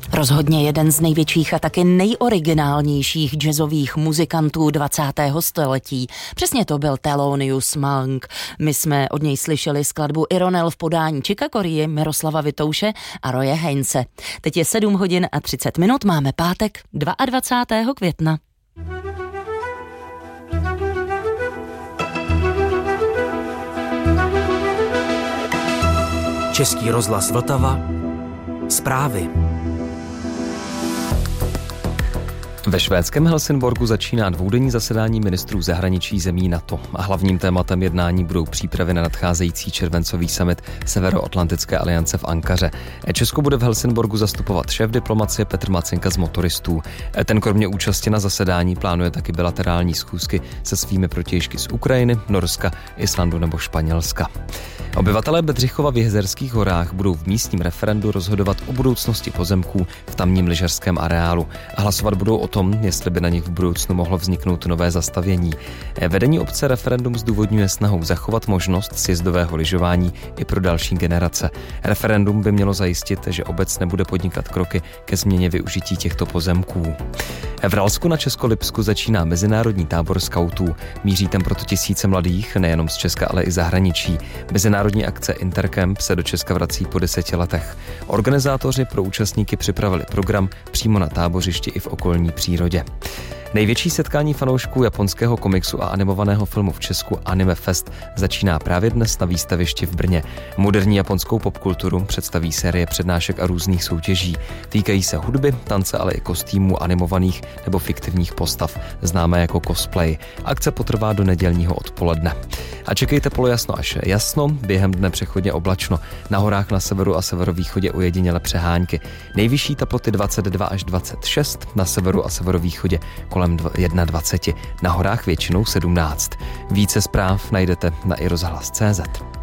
Rozhodně jeden z největších a taky nejoriginálnějších jazzových muzikantů 20. století. Přesně to byl Thelonious Monk. My jsme od něj slyšeli skladbu Ironel v podání Chicka Corea, Miroslava Vitouše a Roye Hainese. Teď je 7 hodin a 30 minut, máme pátek 22. května. Český rozhlas Vltava. Zprávy. Ve švédském Helsingborgu začíná dvoudenní zasedání ministrů zahraničí zemí NATO a hlavním tématem jednání budou přípravy na nadcházející červencový summit Severoatlantické aliance v Ankaře. Česko bude v Helsingborgu zastupovat šéf diplomacie Petr Macinka z motoristů. Ten kromě účasti na zasedání plánuje taky bilaterální schůzky se svými protějšky z Ukrajiny, Norska, Islandu nebo Španělska. Obyvatelé Bedřichova v Jizerských horách budou v místním referendu rozhodovat o budoucnosti pozemků v tamním lyžařském areálu a hlasovat budou o tom, jestli by na nich v budoucnu mohlo vzniknout nové zastavění. Vedení obce referendum zdůvodňuje snahou zachovat možnost sjezdového lyžování i pro další generace. Referendum by mělo zajistit, že obec nebude podnikat kroky ke změně využití těchto pozemků. V Ralsku na Českolipsku začíná mezinárodní tábor skautů. Míří tam proto tisíce mladých, nejenom z Česka, ale i zahraničí. Mezinárodní akce Intercamp se do Česka vrací po 10 letech. Organizátoři pro účastníky připravili program přímo na tábořišti i v okolní přírodě. Největší setkání fanoušků japonského komiksu a animovaného filmu v Česku Anime Fest začíná právě dnes na výstavišti v Brně. Moderní japonskou popkulturu představí série přednášek a různých soutěží. Týkají se hudby, tance, ale i kostýmů animovaných nebo fiktivních postav, známé jako cosplay. Akce potrvá do nedělního odpoledne. A čekejte polojasno až jasno, během dne přechodně oblačno. Na horách na severu a severovýchodě ojediněle přehánky. Nejvyšší teploty 22 až 26, na severu a severovýchodě kolem 21, na horách většinou 17. Více zpráv najdete na iRozhlas.cz.